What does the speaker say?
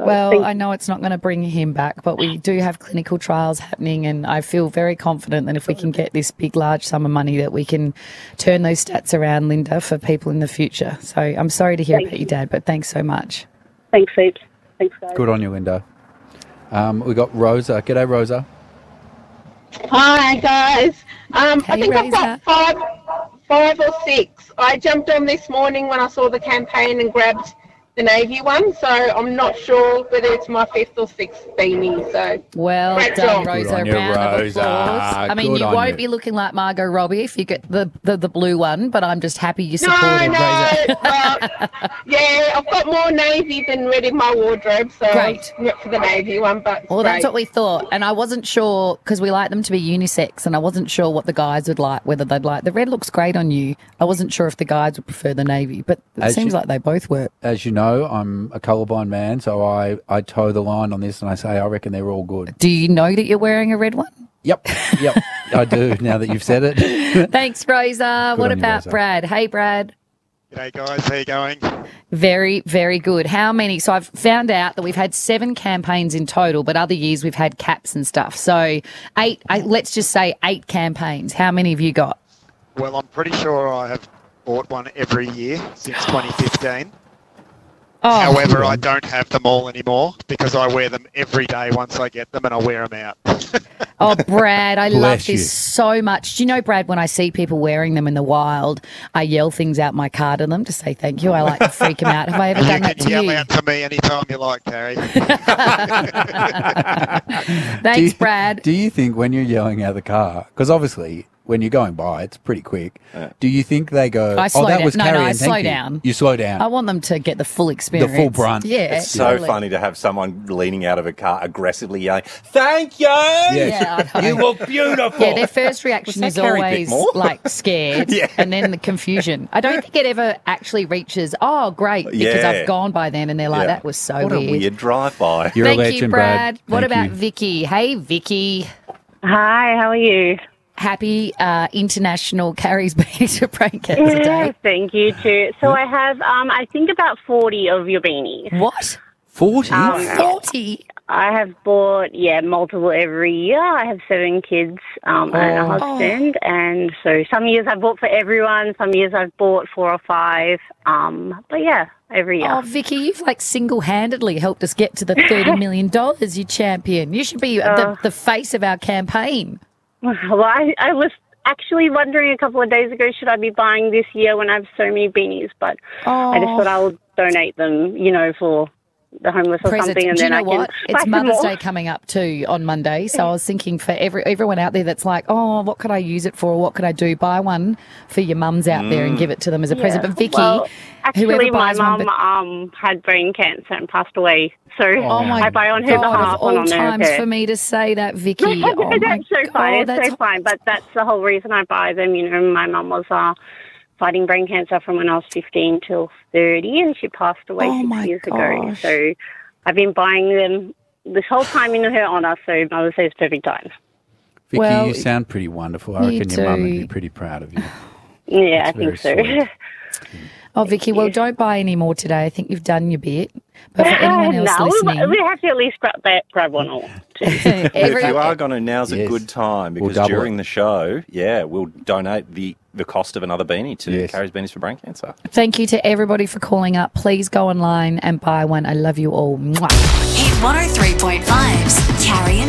Well, I know it's not going to bring him back, but we do have clinical trials happening, and I feel very confident that if we can get this big, large sum of money, that we can turn those stats around, Linda, for people in the future. So I'm sorry to hear about your dad, but thanks so much. Thanks, heaps. Thanks, guys. Good on you, Linda. We got Rosa. G'day, Rosa. Hi, guys. I think Rosa. I've got five or six. I jumped on this morning when I saw the campaign and grabbed the navy one, so I'm not sure whether it's my fifth or sixth beanie. So well great done, job. Rosa. Good on you, Round of Rosa. applause. I mean, Good you on won't you. be looking like Margot Robbie if you get the blue one, but I'm just happy you No, supported Rosa. yeah, I've got more navy than red in my wardrobe, so Great. I went for the navy one. But it's Well, that's great. what we thought, and I wasn't sure because we like them to be unisex, and I wasn't sure what the guys would like, whether they'd like the red looks great on you. I wasn't sure if the guys would prefer the navy, but it As seems you- like they both work. As you know, I'm a colourblind man, so I toe the line on this and I say I reckon they're all good. Do you know that you're wearing a red one? Yep, I do, now that you've said it. Thanks, Rosa. What on you, about Rosa. Brad? Hey, Brad. G'day guys, how you going? Very, very good. How many? So I've found out that we've had 7 campaigns in total, but other years we've had caps and stuff. So let's just say 8 campaigns. How many have you got? Well, I'm pretty sure I have bought one every year since 2015. Oh, However, I don't have them all anymore because I wear them every day once I get them and I wear them out. Oh, Brad, I love Bless this you. so much. Do you know, Brad, when I see people wearing them in the wild, I yell things out my car to them to say thank you. I like to freak them out. Have I ever You done that can to yell you? out to me anytime you like, Carrie. Thanks, Brad. Do you think when you're yelling out the car, because obviously when you're going by, it's pretty quick, do you think they go, I slow that down. was No, Carrie I and thank slow you. down. You slow down. I want them to get the full experience. full brunt. Yeah. It's so totally. funny to have someone leaning out of a car aggressively yelling, "Thank you! Yeah, I know. You were beautiful!" Yeah, their first reaction Was is that Carrie always Bickmore? like scared, Yeah. and then the confusion. I don't think it ever actually reaches, oh, great, because Yeah. I've gone by then, and they're like, Yeah. that was so What a weird. weird drive-by. You're Thank a legend, you, Brad. What Thank about you. Vicky? Hey, Vicky. Hi, how are you? Happy International Carrie's Beanies for Brain Cancer Day. Thank you too. So I have, I think about 40 of your beanies. What? 40? 40? I have bought, multiple every year. I have 7 kids and a husband. And so some years I've bought for everyone. Some years I've bought 4 or 5. But yeah, every year. Oh, Vicky, you've like single-handedly helped us get to the $30 million, you champion. You should be the face of our campaign. Well, I was actually wondering a couple of days ago, should I be buying this year when I have so many beanies? But I just thought I'll donate them, for the homeless or Presents. something. And Do you then know I can what? buy It's some Mother's more. Day coming up too on Monday, so I was thinking for everyone out there that's like, oh, what could I use it for? What could I do? Buy one for your mums out there and give it to them as a present. But Vicky, Well, actually, whoever my buys one, mum had brain cancer and passed away. So oh my I buy on her God, behalf of all and on her times behalf. for me to say that, Vicky. Oh my That's so fine. God, It's so fine. But that's the whole reason I buy them. My mum was fighting brain cancer from when I was 15 till 30, and she passed away Oh 6 my years ago. gosh. So I've been buying them this whole time in her honour. So Mother's Day is perfect time. Vicky, Well, you sound pretty wonderful. I you reckon your mum would do. be pretty proud of you. Yeah, That's I think so. very sweet. Oh, Vicky, well, don't buy any more today. I think you've done your bit. But for anyone else no, listening, we have to at least grab one or two. If you are going to, now's Yes. a good time We'll because double during it. the show, we'll donate the cost of another beanie to Yes. Carrie's Beanies for Brain Cancer. thank you to everybody for calling up. Please go online and buy one. I love you all. Mwah. Hit 103.5's Carrie and